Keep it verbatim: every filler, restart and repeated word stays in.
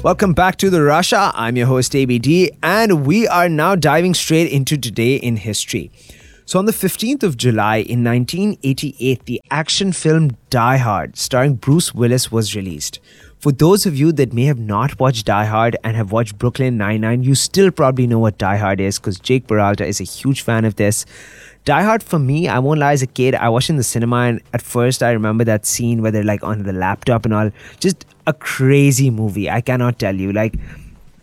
Welcome back to The Russia. I'm your host A B D, and we are now diving straight into today in history. So on the fifteenth of July in nineteen eighty-eight, the action film Die Hard, starring Bruce Willis, was released. For those of you that may have not watched Die Hard and have watched Brooklyn Nine-Nine, you still probably know what Die Hard is because Jake Peralta is a huge fan of this. Die Hard, for me, I won't lie, as a kid, I watched in the cinema, and at first I remember that scene where they're like on the laptop and all. Just a crazy movie, I cannot tell you. Like,